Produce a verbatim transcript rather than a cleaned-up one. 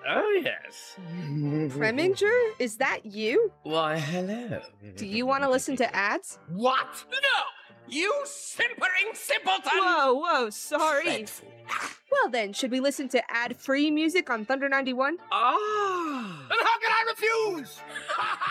Oh, yes. Preminger, is that you? Why, hello. Do you want to listen to ads? What? No! You simpering simpleton! Whoa, whoa, sorry. Dreadful. Well then, should we listen to ad-free music on Thunder ninety-one? Ah! And how can I refuse?